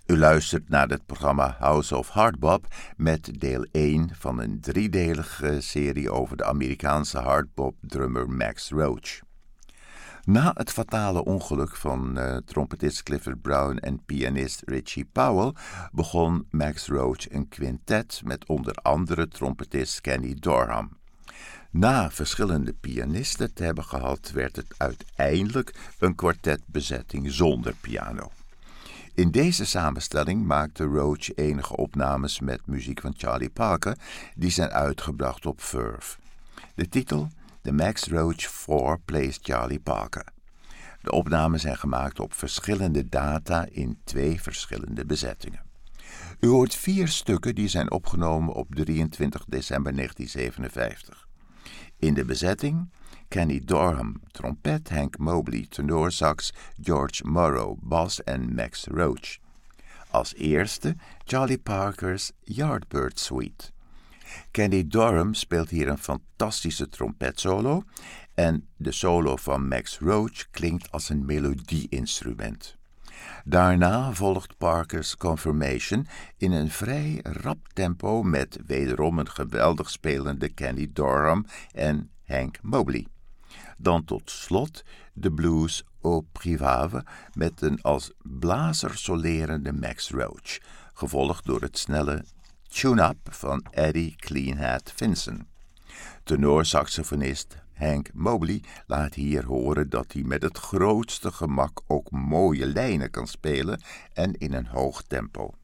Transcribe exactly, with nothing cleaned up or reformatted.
U luistert naar het programma House of Hardbop met deel één van een driedelige serie over de Amerikaanse hardbop-drummer Max Roach. Na het fatale ongeluk van uh, trompetist Clifford Brown en pianist Richie Powell begon Max Roach een quintet met onder andere trompetist Kenny Dorham. Na verschillende pianisten te hebben gehad, werd het uiteindelijk een kwartetbezetting zonder piano. In deze samenstelling maakte Roach enige opnames met muziek van Charlie Parker, die zijn uitgebracht op Verve. De titel, The Max Roach four Plays Charlie Parker. De opnames zijn gemaakt op verschillende data in twee verschillende bezettingen. U hoort vier stukken die zijn opgenomen op drieëntwintig december negentien zevenenvijftig. In de bezetting Kenny Dorham, trompet, Hank Mobley, tenorsax, George Morrow, bas en Max Roach. Als eerste Charlie Parker's Yardbird Suite. Kenny Dorham speelt hier een fantastische trompetsolo en de solo van Max Roach klinkt als een melodie-instrument. Daarna volgt Parker's Confirmation in een vrij rap tempo met wederom een geweldig spelende Kenny Dorham en Hank Mobley. Dan tot slot de blues Au Privave met een als blazer solerende Max Roach, gevolgd door het snelle Tune-Up van Eddie Cleanhat Vinson. Tenorsaxofonist Hank Mobley laat hier horen dat hij met het grootste gemak ook mooie lijnen kan spelen en in een hoog tempo.